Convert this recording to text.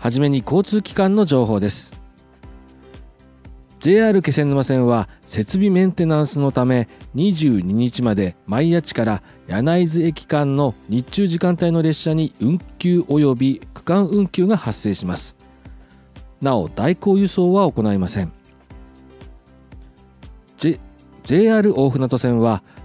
はじめに交通機関の情報です。 JR 気仙沼線は設備メンテナンスのため22日まで前谷地から柳津駅間の日中時間帯の列車に運休及び区間運休が発生します。なお代行輸送は行いません。JR 大船渡線は